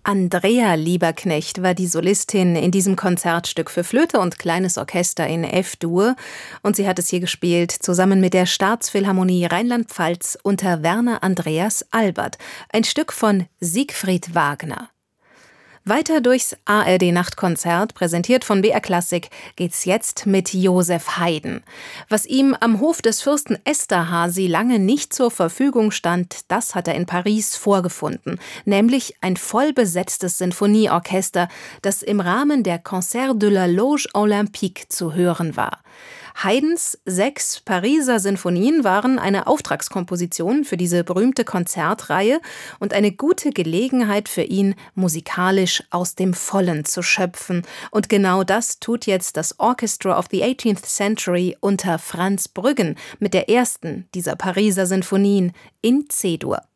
Andrea Lieberknecht war die Solistin in diesem Konzertstück für Flöte und kleines Orchester in F-Dur, und sie hat es hier gespielt, zusammen mit der Staatsphilharmonie Rheinland-Pfalz unter Werner Andreas Albert, ein Stück von Siegfried Wagner. Weiter durchs ARD-Nachtkonzert, präsentiert von BR Klassik, geht's jetzt mit Joseph Haydn. Was ihm am Hof des Fürsten Esterházy lange nicht zur Verfügung stand, das hat er in Paris vorgefunden, nämlich ein vollbesetztes Sinfonieorchester, das im Rahmen der Concert de la Loge Olympique zu hören war. Haydns 6 Pariser Sinfonien waren eine Auftragskomposition für diese berühmte Konzertreihe und eine gute Gelegenheit für ihn, musikalisch aus dem Vollen zu schöpfen. Und genau das tut jetzt das Orchestra of the 18th Century unter Franz Brüggen mit der ersten dieser Pariser Sinfonien in C-Dur.